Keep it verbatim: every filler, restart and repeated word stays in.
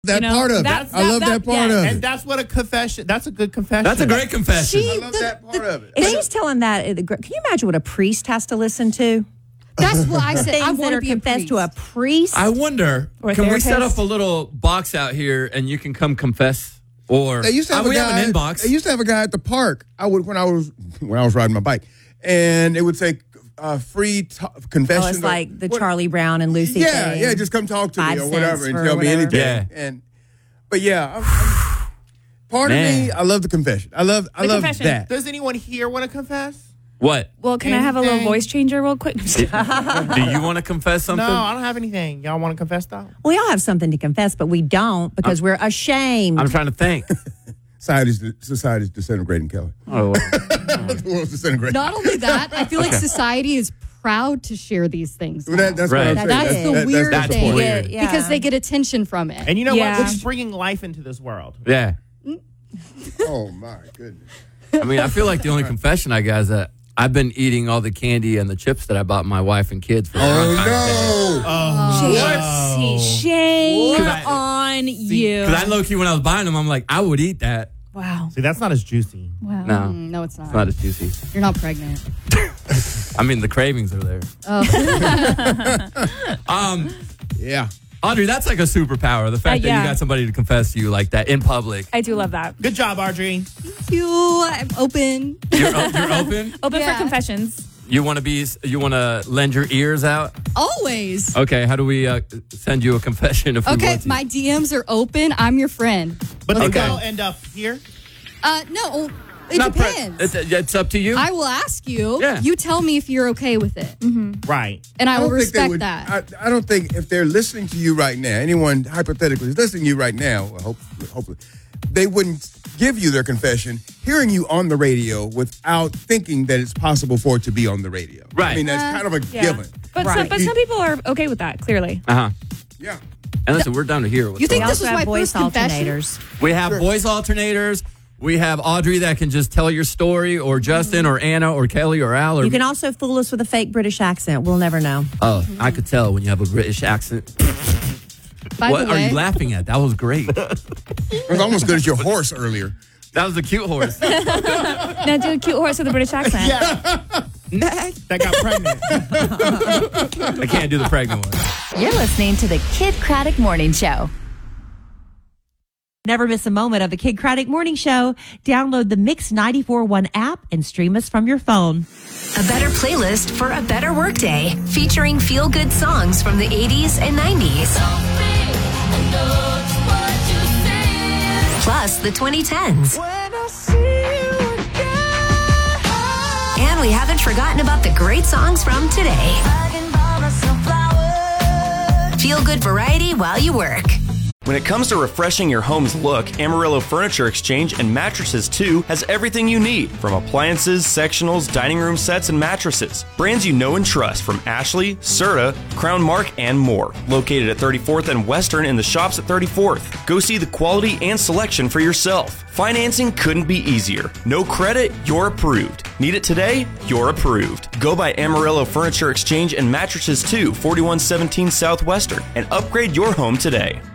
That you know, part of it. that's- I love that- that, part yeah. of it. And that's what a confession, that's a good confession. That's a great confession. I love that part of it. If she's telling that, uh, the gr- can you imagine what a priest has to listen to? That's what I said. I Things want that to are be a confessed priest. to a priest. I wonder, Or a can we set therapist. up a little box out here and you can come confess? Or They used to have uh, a we guy. have an inbox. They used to have a guy at the park. I would when I was when I was riding my bike, and it would say uh, free t- confession. oh, it's or- like the what- Charlie Brown and Lucy. Yeah, thing. yeah. Just come talk to Five me or whatever cents and for tell me whatever. anything. Yeah. And but yeah, I'm, I'm, part Man. of me, I love the confession. I love I The love confession. that. Does anyone here want to confess? What? Well, can I have a little Anything? voice changer real quick? Do you want to confess something? No, I don't have anything. Y'all want to confess though? We all have something to confess, but we don't because we're ashamed. I'm trying to think. Society's society's disintegrating, Kelly. Oh, The world's disintegrating. Not only that, I feel like society is proud to share these things. Well, that- that's Right. what I'm saying. That's the that- weird that's thing. weird. Yeah. Because they get attention from it. And you know Yeah. what? We're just bringing life into this world. yeah. Oh my goodness. I mean, I feel like the only confession I got is that I've been eating all the candy and the chips that I bought my wife and kids for Oh Valentine's Day. no! See, shame What? on you. Because I low key when I was buying them, I'm like, I would eat that. Wow. See, that's not as juicy. Wow. No, Mm, no, it's not. it's not as juicy. You're not pregnant. I mean, the cravings are there. um, Yeah. Audrey, that's like a superpower. The fact Uh, that yeah. you got somebody to confess to you like that in public. I do love that. Good job, Audrey. You, I'm open. You're, o- you're open. Open Yeah. for confessions. You want to be. You want to lend your ears out. Always. Okay. How do we uh, send you a confession if we Okay, want to? my D Ms are open. I'm your friend. But they Okay. will end up here. Uh, no, it Not pre- depends. it's, it's up to you. I will ask you. Yeah. You tell me if you're okay with it, Right. and I, I will don't think they respect would- that. I, I don't think if they're listening to you right now, anyone hypothetically is listening to you right now, well, hopefully, hopefully, they wouldn't give you their confession hearing you on the radio without thinking that it's possible for it to be on the radio. Right. I mean, that's Uh, kind of a Yeah. given. But, some, Right. but some people are okay with that, clearly. Uh huh. Yeah. And listen, we're down to hear. What's You think going We on. this also was my have voice first confession? alternators. We have voice alternators. We have Audrey that can just tell your story, or Justin, or Anna, or Kelly, or Al. Or You can also fool us with a fake British accent. We'll never know. Oh, I could tell when you have a British accent. By What the are way, you laughing at? That was great. It was almost good as your horse earlier. That was a cute horse. Now do a cute horse with a British accent. That got pregnant. I can't do the pregnant one. You're listening to the Kid Craddock Morning Show. Never miss a moment of the Kid Craddock Morning Show. Download the Mix ninety-four point one app and stream us from your phone. A better playlist for a better workday, featuring feel-good songs from the eighties and nineties. Plus the twenty tens. And we haven't forgotten about the great songs from today. Feel good variety while you work. When it comes to refreshing your home's look, Amarillo Furniture Exchange and Mattresses too has everything you need, from appliances, sectionals, dining room sets, and mattresses. Brands you know and trust from Ashley, Serta, Crown Mark, and more. Located at thirty-fourth and Western in the shops at thirty-fourth. Go see the quality and selection for yourself. Financing couldn't be easier. No credit, you're approved. Need it today? You're approved. Go by Amarillo Furniture Exchange and Mattresses too, forty-one seventeen Southwestern, and upgrade your home today.